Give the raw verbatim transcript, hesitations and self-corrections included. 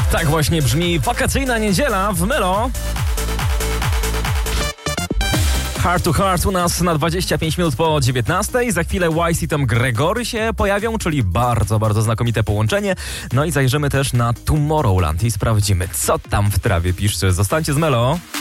Tak właśnie brzmi wakacyjna niedziela w Melo. Heart to Heart u nas na dwadzieścia pięć minut po dziewiętnastej. Za chwilę Wise i tam Gregory się pojawią, czyli bardzo, bardzo znakomite połączenie. No i zajrzymy też na Tomorrowland i sprawdzimy, co tam w trawie piszczy. Zostańcie z Melo.